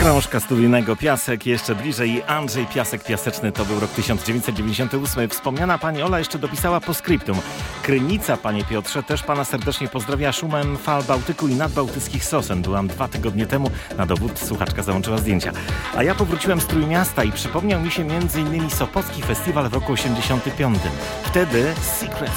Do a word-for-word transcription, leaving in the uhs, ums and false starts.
Krążka studyjnego Piasek, jeszcze bliżej Andrzej Piasek Piaseczny, to był rok tysiąc dziewięćset dziewięćdziesiąty ósmy. Wspomniana pani Ola jeszcze dopisała postscriptum. Krynica, panie Piotrze, też pana serdecznie pozdrawia szumem fal Bałtyku i nadbałtyckich sosen. Byłam dwa tygodnie temu, na dowód słuchaczka załączyła zdjęcia. A ja powróciłem z Trójmiasta i przypomniał mi się między innymi Sopocki Festiwal w roku osiemdziesiątym piątym. Wtedy Secret